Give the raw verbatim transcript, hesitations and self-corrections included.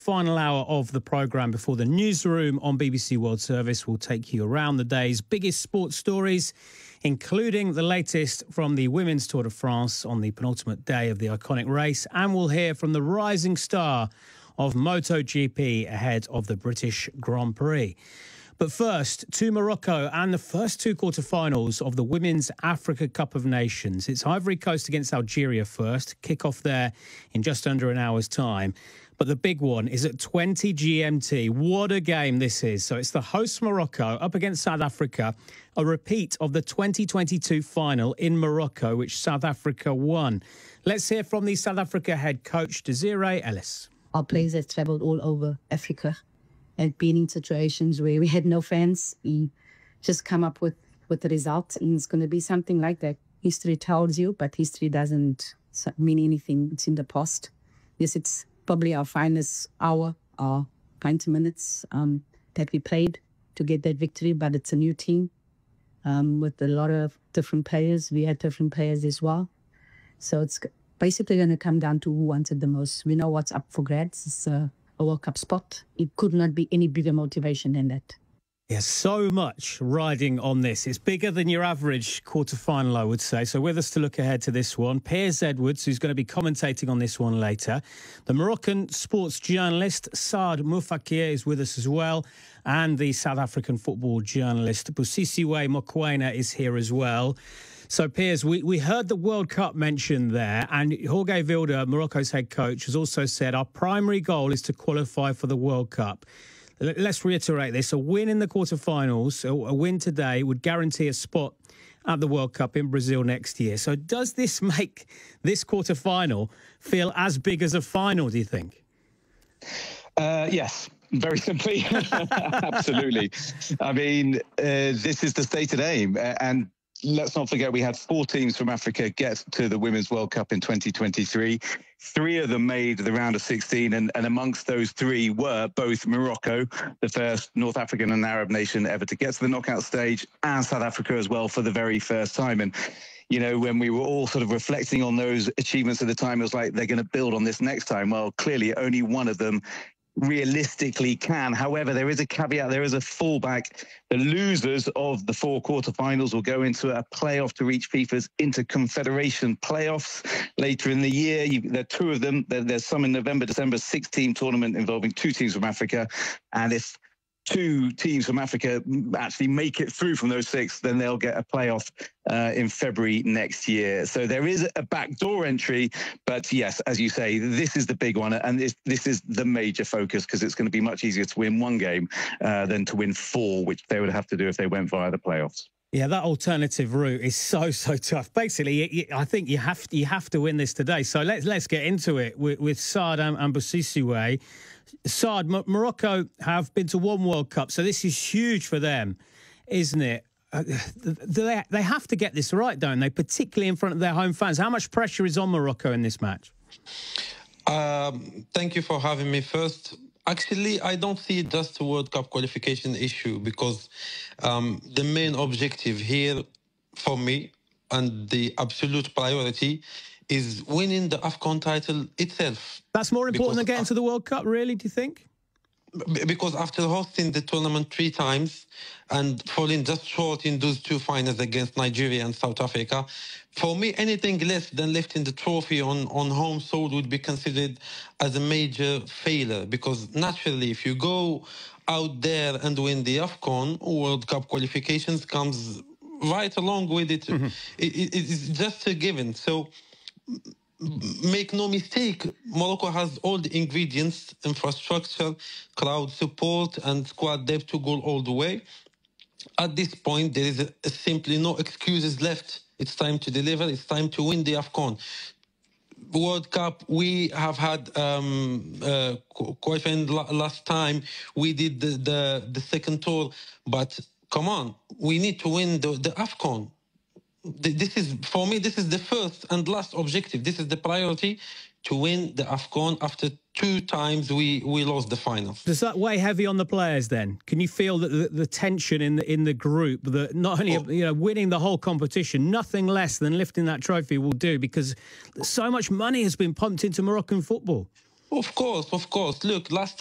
Final hour of the programme before the newsroom on B B C World Service will take you around the day's biggest sports stories, including the latest from the Women's Tour de France on the penultimate day of the iconic race. And we'll hear from the rising star of MotoGP ahead of the British Grand Prix. But first, to Morocco and the first two quarterfinals of the Women's Africa Cup of Nations. It's Ivory Coast against Algeria first, kick-off there in just under an hour's time. But the big one is at twenty G M T. What a game this is. So it's the host Morocco up against South Africa, a repeat of the twenty twenty-two final in Morocco, which South Africa won. Let's hear from the South Africa head coach, Desiree Ellis. Our players have travelled all over Africa and been in situations where we had no fans. We just come up with, with the result, and it's going to be something like that. History tells you, but history doesn't mean anything. It's in the past. Yes, it's probably our finest hour, our ninety minutes um, that we played to get that victory, but it's a new team um, with a lot of different players. We had different players as well. So it's basically going to come down to who wants it the most. We know what's up for grabs. It's a, a World Cup spot. It could not be any bigger motivation than that. Yeah, so much riding on this. It's bigger than your average quarter-final, I would say. So with us to look ahead to this one, Piers Edwards, who's going to be commentating on this one later. The Moroccan sports journalist, Saad Moufakir, is with us as well. And the South African football journalist, Busisiwe Mokoena, is here as well. So, Piers, we, we heard the World Cup mentioned there, and Jorge Vilda, Morocco's head coach, has also said our primary goal is to qualify for the World Cup. Let's reiterate this. A win in the quarterfinals, a win today, would guarantee a spot at the World Cup in Brazil next year. So does this make this quarterfinal feel as big as a final, do you think? Uh, yes, very simply. Absolutely. I mean, uh, this is the stated aim. And let's not forget, we had four teams from Africa get to the Women's World Cup in twenty twenty-three. Three of them made the round of sixteen, and, and amongst those three were both Morocco, the first North African and Arab nation ever to get to the knockout stage, and South Africa as well for the very first time. And, you know, when we were all sort of reflecting on those achievements at the time, it was like, they're going to build on this next time. Well, clearly only one of them realistically can. However, there is a caveat, there is a fallback. The losers of the four quarterfinals will go into a playoff to reach FIFA's Interconfederation playoffs later in the year. You, there are two of them. There, there's some in November, December, six-team tournament involving two teams from Africa. And if two teams from Africa actually make it through from those six, then they'll get a playoff uh, in February next year. So there is a backdoor entry, but yes, as you say, this is the big one, and this, this is the major focus, because it's going to be much easier to win one game uh, than to win four, which they would have to do if they went via the playoffs. Yeah, that alternative route is so, so tough. Basically, I think you have to, you have to win this today. So let's let's get into it with, with Saad and, and Busisiwe. Saad, Morocco have been to one World Cup, so this is huge for them, isn't it? Uh, they, they have to get this right, don't they? Particularly in front of their home fans. How much pressure is on Morocco in this match? Um, thank you for having me first. Actually, I don't see just a World Cup qualification issue, because um, the main objective here for me, and the absolute priority, is winning the AFCON title itself. That's more important than getting to the World Cup, really, do you think? Because after hosting the tournament three times and falling just short in those two finals against Nigeria and South Africa, for me, anything less than lifting the trophy on, on home soil would be considered as a major failure. Because naturally, if you go out there and win the AFCON, World Cup qualifications comes right along with it. Mm-hmm. it, it it's just a given. So make no mistake, Morocco has all the ingredients, infrastructure, crowd support, and squad depth to go all the way. At this point, there is a, a simply no excuses left. It's time to deliver. It's time to win the AFCON. World Cup, we have had um, uh, qualifying last time. We did the, the, the second tour. But come on, we need to win the, the AFCON. This is, for me, this is the first and last objective. This is the priority, to win the AFCON after two times we, we lost the final. Does that weigh heavy on the players then? Can you feel that the, the tension in the, in the group, that not only oh. you know winning the whole competition, nothing less than lifting that trophy will do, because so much money has been pumped into Moroccan football? Of course, of course. Look, last